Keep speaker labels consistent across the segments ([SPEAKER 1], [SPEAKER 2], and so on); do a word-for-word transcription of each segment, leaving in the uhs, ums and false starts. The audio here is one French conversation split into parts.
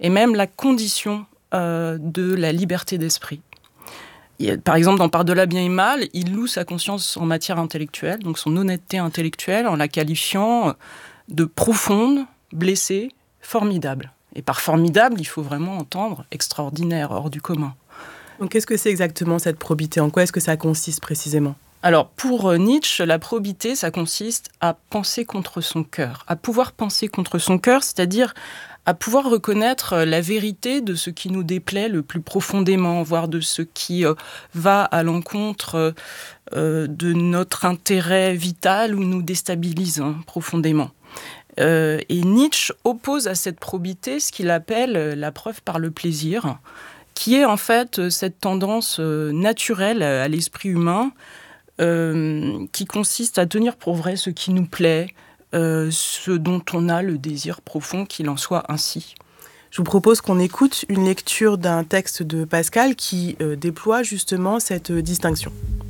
[SPEAKER 1] et même la condition euh, de la liberté d'esprit. Et, par exemple, dans Par-delà bien et mal, il loue sa conscience en matière intellectuelle, donc son honnêteté intellectuelle, en la qualifiant de profonde, blessée, formidable. Et par formidable, il faut vraiment entendre extraordinaire, hors du commun.
[SPEAKER 2] Donc qu'est-ce que c'est exactement cette probité ? En quoi est-ce que ça consiste précisément ?
[SPEAKER 1] Alors, pour Nietzsche, la probité, ça consiste à penser contre son cœur, à pouvoir penser contre son cœur, c'est-à-dire à pouvoir reconnaître la vérité de ce qui nous déplaît le plus profondément, voire de ce qui euh, va à l'encontre euh, de notre intérêt vital ou nous déstabilise hein, profondément. Euh, et Nietzsche oppose à cette probité ce qu'il appelle la preuve par le plaisir, qui est en fait cette tendance euh, naturelle à l'esprit humain, euh, qui consiste à tenir pour vrai ce qui nous plaît, Euh, ce dont on a le désir profond qu'il en soit ainsi.
[SPEAKER 2] Je vous propose qu'on écoute une lecture d'un texte de Pascal qui euh, déploie justement cette euh, distinction.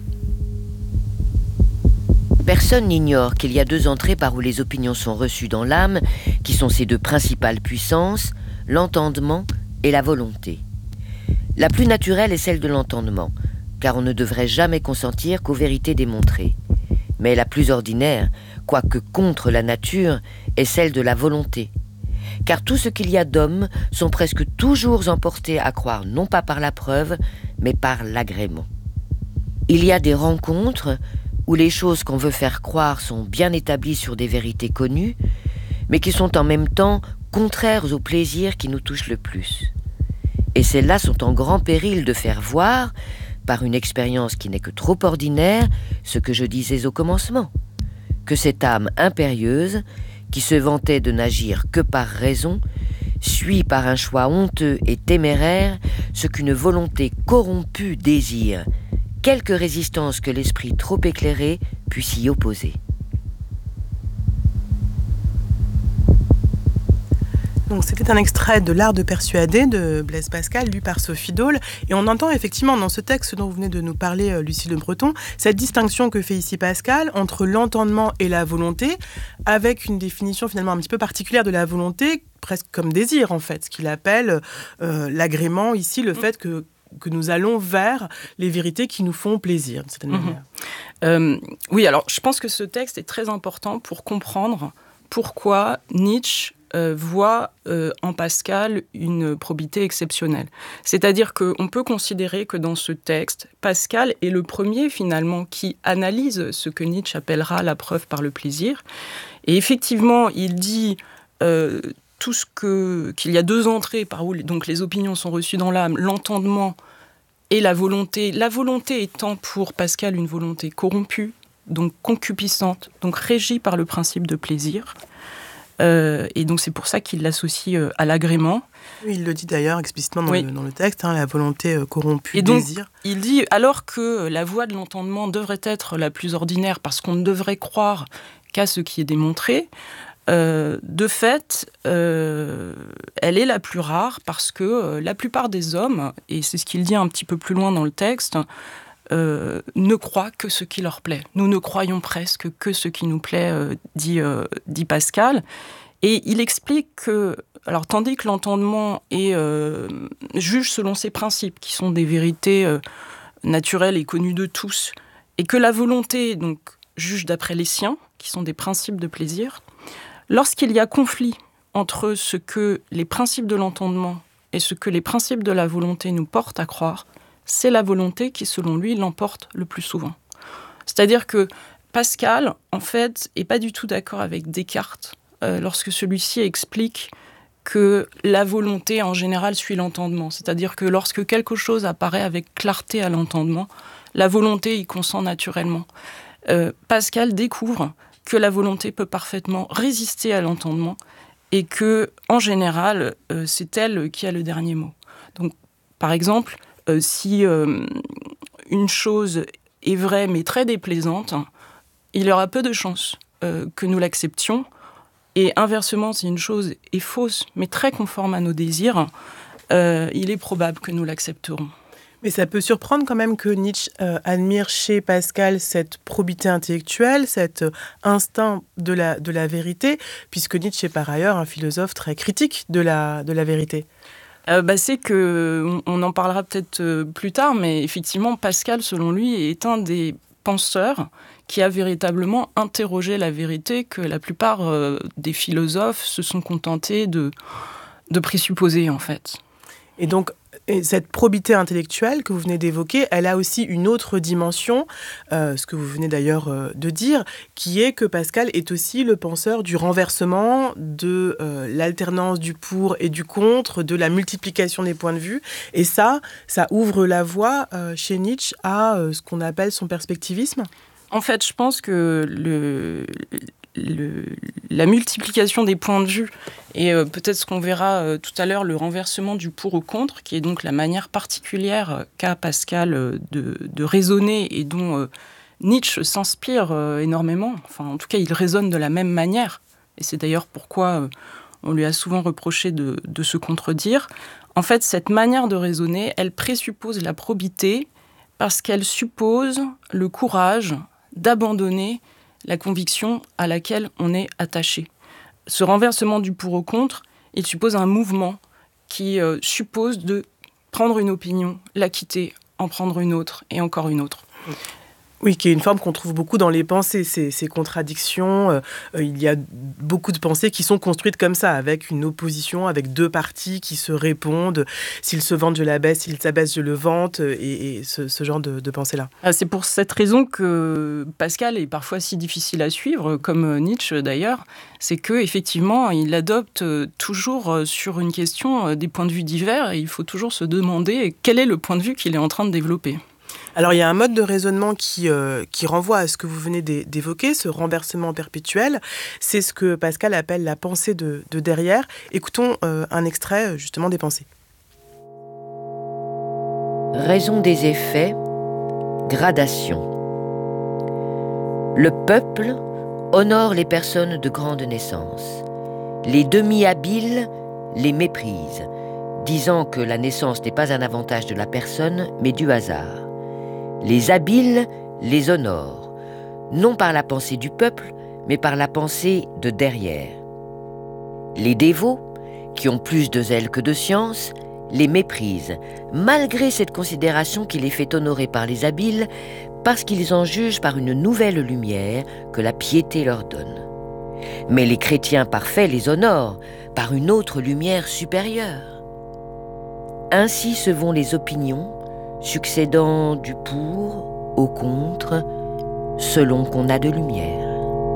[SPEAKER 3] Personne n'ignore qu'il y a deux entrées par où les opinions sont reçues dans l'âme, qui sont ces deux principales puissances, l'entendement et la volonté. La plus naturelle est celle de l'entendement, car on ne devrait jamais consentir qu'aux vérités démontrées. Mais la plus ordinaire, quoique contre la nature, est celle de la volonté. Car tout ce qu'il y a d'hommes sont presque toujours emportés à croire non pas par la preuve, mais par l'agrément. Il y a des rencontres où les choses qu'on veut faire croire sont bien établies sur des vérités connues, mais qui sont en même temps contraires au plaisir qui nous touche le plus. Et celles-là sont en grand péril de faire voir, par une expérience qui n'est que trop ordinaire, ce que je disais au commencement, que cette âme impérieuse, qui se vantait de n'agir que par raison, suit par un choix honteux et téméraire ce qu'une volonté corrompue désire, quelque résistance que l'esprit trop éclairé puisse y opposer.
[SPEAKER 2] Donc, c'était un extrait de L'art de persuader de Blaise Pascal, lu par Sophie Dole. Et on entend effectivement dans ce texte dont vous venez de nous parler, Lucie Le Breton, cette distinction que fait ici Pascal entre l'entendement et la volonté, avec une définition finalement un petit peu particulière de la volonté, presque comme désir en fait, ce qu'il appelle euh, l'agrément ici, le fait que, que nous allons vers les vérités qui nous font plaisir, d'une certaine
[SPEAKER 1] Mmh.
[SPEAKER 2] manière.
[SPEAKER 1] Euh, oui, alors je pense que ce texte est très important pour comprendre pourquoi Nietzsche Euh, voit euh, en Pascal une probité exceptionnelle. C'est-à-dire qu'on peut considérer que dans ce texte, Pascal est le premier finalement qui analyse ce que Nietzsche appellera la preuve par le plaisir. Et effectivement, il dit euh, tout ce que, qu'il y a deux entrées par où donc, les opinions sont reçues dans l'âme, l'entendement et la volonté. La volonté étant pour Pascal une volonté corrompue, donc concupiscente, donc régie par le principe de plaisir. Euh, et donc c'est pour ça qu'il l'associe euh, à l'agrément.
[SPEAKER 2] Oui, il le dit d'ailleurs explicitement dans,
[SPEAKER 1] oui.
[SPEAKER 2] le, dans le texte, hein, la volonté euh, corrompue,
[SPEAKER 1] et donc,
[SPEAKER 2] désir.
[SPEAKER 1] Il dit, alors que la voie de l'entendement devrait être la plus ordinaire parce qu'on ne devrait croire qu'à ce qui est démontré, euh, de fait, euh, elle est la plus rare parce que euh, la plupart des hommes, et c'est ce qu'il dit un petit peu plus loin dans le texte, Euh, ne croient que ce qui leur plaît. Nous ne croyons presque que ce qui nous plaît, euh, dit, euh, dit Pascal. Et il explique que, alors, tandis que l'entendement est, euh, juge selon ses principes, qui sont des vérités euh, naturelles et connues de tous, et que la volonté donc, juge d'après les siens, qui sont des principes de plaisir, lorsqu'il y a conflit entre ce que les principes de l'entendement et ce que les principes de la volonté nous portent à croire, c'est la volonté qui, selon lui, l'emporte le plus souvent. C'est-à-dire que Pascal, en fait, n'est pas du tout d'accord avec Descartes euh, lorsque celui-ci explique que la volonté, en général, suit l'entendement. C'est-à-dire que lorsque quelque chose apparaît avec clarté à l'entendement, la volonté y consent naturellement. Euh, Pascal découvre que la volonté peut parfaitement résister à l'entendement et que, en général, euh, c'est elle qui a le dernier mot. Donc, par exemple, Euh, si euh, une chose est vraie mais très déplaisante, il y aura peu de chances euh, que nous l'acceptions. Et inversement, si une chose est fausse mais très conforme à nos désirs, euh, il est probable que nous l'accepterons.
[SPEAKER 2] Mais ça peut surprendre quand même que Nietzsche euh, admire chez Pascal cette probité intellectuelle, cet euh, instinct de la, de la vérité, puisque Nietzsche est par ailleurs un philosophe très critique de la, de la vérité.
[SPEAKER 1] Euh, bah, c'est que, on en parlera peut-être euh, plus tard, mais effectivement, Pascal, selon lui, est un des penseurs qui a véritablement interrogé la vérité que la plupart euh, des philosophes se sont contentés de, de présupposer, en fait.
[SPEAKER 2] Et donc, et cette probité intellectuelle que vous venez d'évoquer, elle a aussi une autre dimension, euh, ce que vous venez d'ailleurs euh, de dire, qui est que Pascal est aussi le penseur du renversement, de euh, l'alternance du pour et du contre, de la multiplication des points de vue. Et ça, ça ouvre la voie euh, chez Nietzsche à euh, ce qu'on appelle son perspectivisme.
[SPEAKER 1] En fait, je pense que le... Le, la multiplication des points de vue et euh, peut-être ce qu'on verra euh, tout à l'heure, le renversement du pour au contre, qui est donc la manière particulière qu'a Pascal euh, de, de raisonner et dont euh, Nietzsche s'inspire euh, énormément. Enfin, en tout cas, il raisonne de la même manière. Et c'est d'ailleurs pourquoi euh, on lui a souvent reproché de, de se contredire. En fait, cette manière de raisonner, elle présuppose la probité parce qu'elle suppose le courage d'abandonner la conviction à laquelle on est attaché. Ce renversement du pour au contre, il suppose un mouvement qui euh, suppose de prendre une opinion, la quitter, en prendre une autre et encore une autre.
[SPEAKER 2] Oui, qui est une forme qu'on trouve beaucoup dans les pensées, ces, ces contradictions. Euh, il y a beaucoup de pensées qui sont construites comme ça, avec une opposition, avec deux parties qui se répondent. S'ils se vantent, je l'abaisse, s'ils s'abaissent, je le vante, et, et ce, ce genre de, de pensée-là.
[SPEAKER 1] C'est pour cette raison que Pascal est parfois si difficile à suivre, comme Nietzsche d'ailleurs, c'est qu'effectivement, il adopte toujours sur une question des points de vue divers, et il faut toujours se demander quel est le point de vue qu'il est en train de développer.
[SPEAKER 2] Alors, il y a un mode de raisonnement qui, euh, qui renvoie à ce que vous venez d'évoquer, ce renversement perpétuel. C'est ce que Pascal appelle la pensée de, de derrière. Écoutons euh, un extrait, justement, des pensées.
[SPEAKER 3] Raison des effets, gradation. Le peuple honore les personnes de grande naissance. Les demi-habiles les méprisent, disant que la naissance n'est pas un avantage de la personne, mais du hasard. Les habiles les honorent, non par la pensée du peuple, mais par la pensée de derrière. Les dévots, qui ont plus de zèle que de science, les méprisent, malgré cette considération qui les fait honorer par les habiles, parce qu'ils en jugent par une nouvelle lumière que la piété leur donne. Mais les chrétiens parfaits les honorent par une autre lumière supérieure. Ainsi se vont les opinions, succédant du pour au contre, selon qu'on a de lumière.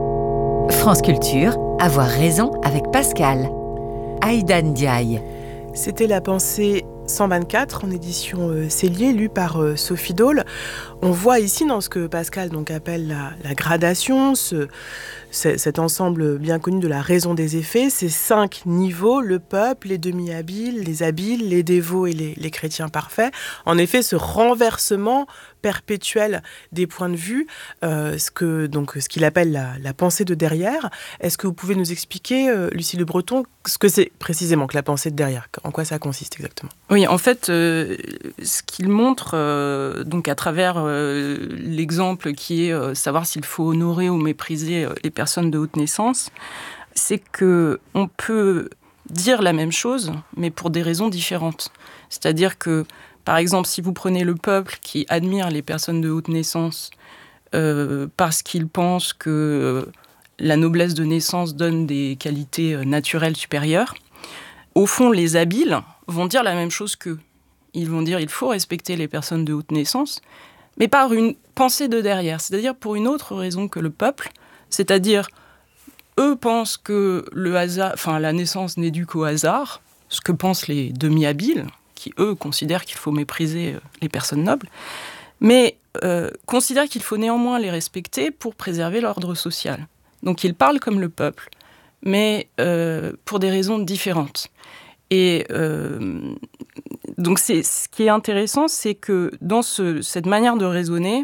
[SPEAKER 4] France Culture, avoir raison avec Pascal. Aïda Ndiaye.
[SPEAKER 2] C'était la pensée cent vingt-quatre en édition euh, Cellier, lue par euh, Sophie Dole. On voit ici dans ce que Pascal donc appelle la, la gradation, ce, cet ensemble bien connu de la raison des effets, ces cinq niveaux, le peuple, les demi-habiles, les habiles, les dévots et les, les chrétiens parfaits. En effet, ce renversement perpétuel des points de vue, euh, ce que donc ce qu'il appelle la, la pensée de derrière. Est-ce que vous pouvez nous expliquer, euh, Lucie Le Breton, ce que c'est précisément que la pensée de derrière, en quoi ça consiste exactement ?
[SPEAKER 1] Oui, en fait, euh, ce qu'il montre, euh, donc à travers euh, l'exemple qui est euh, savoir s'il faut honorer ou mépriser euh, les personnes de haute naissance, c'est que on peut dire la même chose, mais pour des raisons différentes. C'est-à-dire que, par exemple, si vous prenez le peuple qui admire les personnes de haute naissance euh, parce qu'il pense que euh, la noblesse de naissance donne des qualités euh, naturelles supérieures, au fond, les habiles vont dire la même chose qu'eux. Ils vont dire qu'il faut respecter les personnes de haute naissance, mais par une pensée de derrière, c'est-à-dire pour une autre raison que le peuple, c'est-à-dire eux pensent que le hasard, enfin, la naissance n'est due qu'au hasard, ce que pensent les demi-habiles, qui eux considèrent qu'il faut mépriser les personnes nobles, mais euh, considèrent qu'il faut néanmoins les respecter pour préserver l'ordre social. Donc ils parlent comme le peuple, mais euh, pour des raisons différentes. Et euh, donc c'est, ce qui est intéressant, c'est que dans ce, cette manière de raisonner,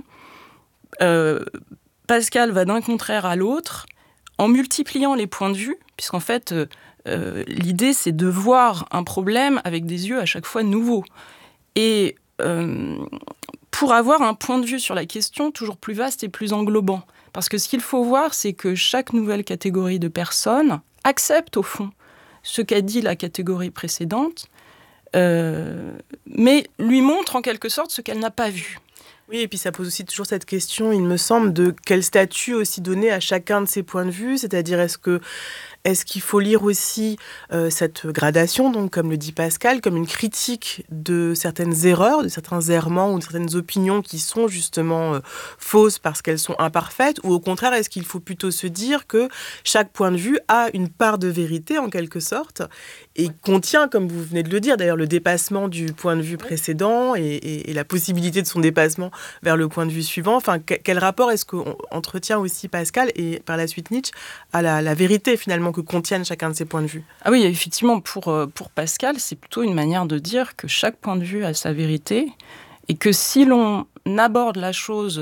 [SPEAKER 1] euh, Pascal va d'un contraire à l'autre en multipliant les points de vue, puisqu'en fait, euh, l'idée c'est de voir un problème avec des yeux à chaque fois nouveaux. Et euh, pour avoir un point de vue sur la question toujours plus vaste et plus englobant. Parce que ce qu'il faut voir, c'est que chaque nouvelle catégorie de personnes accepte au fond ce qu'a dit la catégorie précédente, euh, mais lui montre en quelque sorte ce qu'elle n'a pas vu.
[SPEAKER 2] Oui, et puis ça pose aussi toujours cette question, il me semble, de quel statut aussi donner à chacun de ces points de vue, c'est-à-dire est-ce que Est-ce qu'il faut lire aussi euh, cette gradation, donc comme le dit Pascal, comme une critique de certaines erreurs, de certains errements ou de certaines opinions qui sont justement euh, fausses parce qu'elles sont imparfaites, ou au contraire, est-ce qu'il faut plutôt se dire que chaque point de vue a une part de vérité en quelque sorte et contient, comme vous venez de le dire, d'ailleurs le dépassement du point de vue précédent et, et, et la possibilité de son dépassement vers le point de vue suivant. Enfin, que, quel rapport est-ce qu'entretient aussi Pascal et par la suite Nietzsche à la, la vérité finalement que contiennent chacun de ces points de vue?
[SPEAKER 1] Ah oui, effectivement, pour, pour Pascal, c'est plutôt une manière de dire que chaque point de vue a sa vérité et que si l'on aborde la chose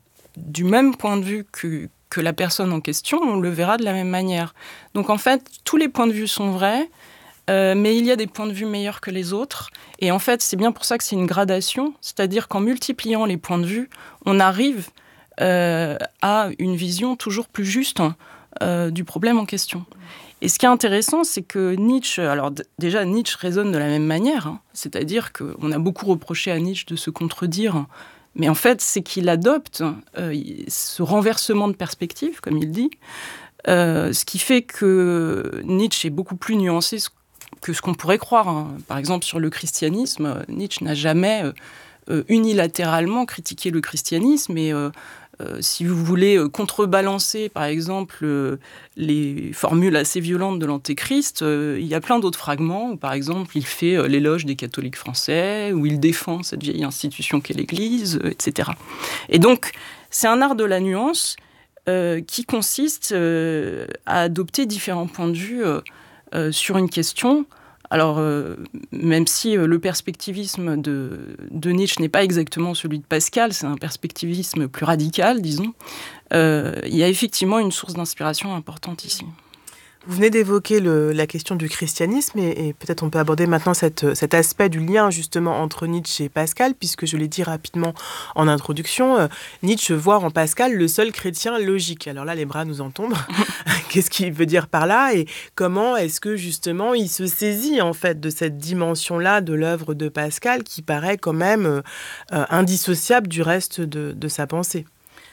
[SPEAKER 1] du même point de vue que, que la personne en question, on le verra de la même manière. Donc en fait, tous les points de vue sont vrais, euh, mais il y a des points de vue meilleurs que les autres. Et en fait, c'est bien pour ça que c'est une gradation, c'est-à-dire qu'en multipliant les points de vue, on arrive euh, à une vision toujours plus juste Euh, du problème en question. Et ce qui est intéressant, c'est que Nietzsche, alors d- déjà Nietzsche raisonne de la même manière, hein, c'est-à-dire qu'on a beaucoup reproché à Nietzsche de se contredire, mais en fait c'est qu'il adopte euh, ce renversement de perspective, comme il dit, euh, ce qui fait que Nietzsche est beaucoup plus nuancé que ce qu'on pourrait croire. Hein. Par exemple sur le christianisme, Nietzsche n'a jamais euh, unilatéralement critiqué le christianisme et euh, Euh, si vous voulez euh, contrebalancer, par exemple, euh, les formules assez violentes de l'Antéchrist, euh, il y a plein d'autres fragments où, par exemple, il fait euh, l'éloge des catholiques français, où il défend cette vieille institution qu'est l'Église, euh, et cetera. Et donc, c'est un art de la nuance euh, qui consiste euh, à adopter différents points de vue euh, euh, sur une question. Alors, euh, même si euh, le perspectivisme de, de Nietzsche n'est pas exactement celui de Pascal, c'est un perspectivisme plus radical, disons, euh, il y a effectivement une source d'inspiration importante ici.
[SPEAKER 2] Vous venez d'évoquer le, la question du christianisme et, et peut-être on peut aborder maintenant cette, cet aspect du lien justement entre Nietzsche et Pascal, puisque je l'ai dit rapidement en introduction, euh, Nietzsche voit en Pascal le seul chrétien logique. Alors là, les bras nous en tombent. Qu'est-ce qu'il veut dire par là et comment est-ce que justement il se saisit en fait de cette dimension-là de l'œuvre de Pascal qui paraît quand même euh, indissociable du reste de, de sa pensée?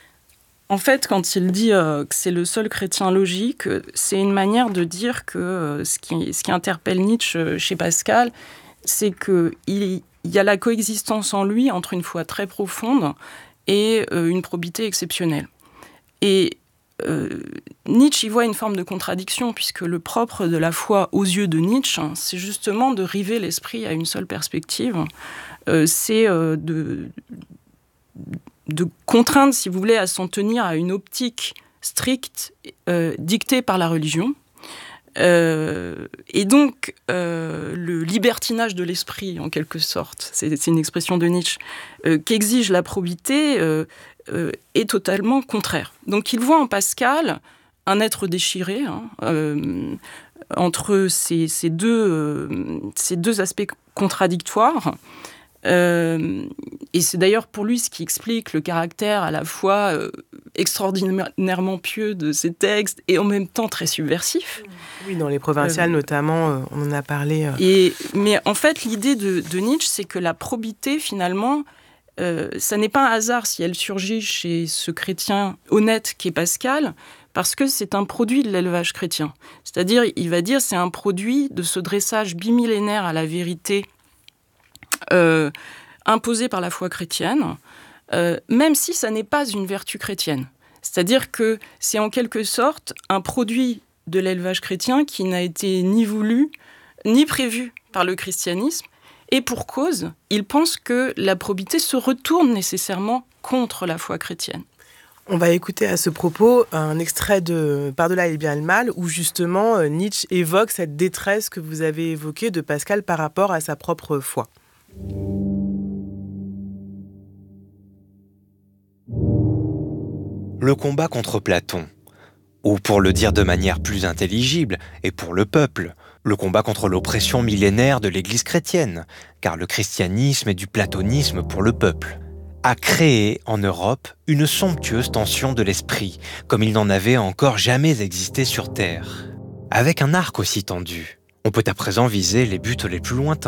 [SPEAKER 1] En fait, quand il dit euh, que c'est le seul chrétien logique, c'est une manière de dire que euh, ce, qui, ce qui interpelle Nietzsche chez Pascal, c'est qu'il il y a la coexistence en lui entre une foi très profonde et euh, une probité exceptionnelle. Et euh, Nietzsche y voit une forme de contradiction, puisque le propre de la foi aux yeux de Nietzsche, c'est justement de river l'esprit à une seule perspective. Euh, c'est euh, de... de contraindre, si vous voulez, à s'en tenir à une optique stricte euh, dictée par la religion. Euh, et donc, euh, le libertinage de l'esprit, en quelque sorte, c'est, c'est une expression de Nietzsche, euh, qu'exige la probité, euh, euh, est totalement contraire. Donc, il voit en Pascal un être déchiré, hein, euh, entre ces, ces, deux, euh, ces deux aspects contradictoires. Euh, et c'est d'ailleurs pour lui ce qui explique le caractère à la fois euh, extraordinairement pieux de ses textes et en même temps très subversif.
[SPEAKER 2] Oui, dans les provinciales euh, notamment, euh, on en a parlé. Euh...
[SPEAKER 1] Et, mais en fait, l'idée de, de Nietzsche, c'est que la probité, finalement, euh, ça n'est pas un hasard si elle surgit chez ce chrétien honnête qu'est Pascal, parce que c'est un produit de l'élevage chrétien. C'est-à-dire, il va dire, c'est un produit de ce dressage bimillénaire à la vérité Euh, imposée par la foi chrétienne, euh, même si ça n'est pas une vertu chrétienne. C'est-à-dire que c'est en quelque sorte un produit de l'élevage chrétien qui n'a été ni voulu, ni prévu par le christianisme, et pour cause, il pense que la probité se retourne nécessairement contre la foi chrétienne.
[SPEAKER 2] On va écouter à ce propos un extrait de Par-delà le bien et le mal, où justement Nietzsche évoque cette détresse que vous avez évoquée de Pascal par rapport à sa propre foi.
[SPEAKER 5] Le combat contre Platon, ou pour le dire de manière plus intelligible, et pour le peuple, Le combat contre l'oppression millénaire de l'Église chrétienne, car le christianisme est du platonisme pour le peuple, a créé en Europe une somptueuse tension de l'esprit, comme il n'en avait encore jamais existé sur Terre. Avec un arc aussi tendu, on peut à présent viser les buts les plus lointains.